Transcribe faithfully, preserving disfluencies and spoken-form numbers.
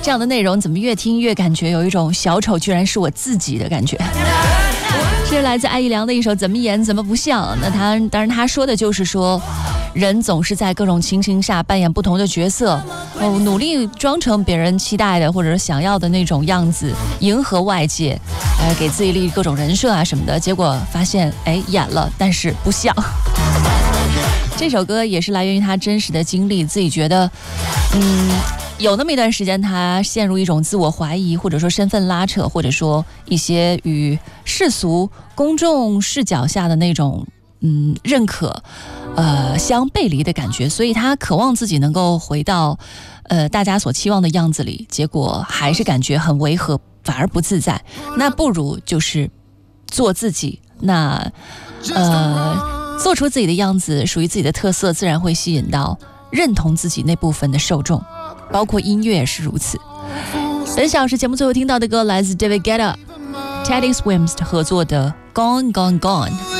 这样的内容怎么越听越感觉有一种小丑居然是我自己的感觉。是来自艾怡良的一首《怎么演怎么不像》。那他当然他说的就是说，人总是在各种情形下扮演不同的角色，哦，努力装成别人期待的或者是想要的那种样子，迎合外界，呃，给自己立各种人设啊什么的，结果发现哎演了，但是不像。这首歌也是来源于他真实的经历，自己觉得，嗯。有那么一段时间，他陷入一种自我怀疑，或者说身份拉扯，或者说一些与世俗公众视角下的那种嗯认可呃相背离的感觉，所以他渴望自己能够回到呃大家所期望的样子里，结果还是感觉很违和，反而不自在。那不如就是做自己，那呃做出自己的样子，属于自己的特色，自然会吸引到认同自己那部分的受众。包括音乐也是如此。本小时节目最后听到的歌来自 David Guetta、Teddy Swims 合作的《Gone Gone Gone》。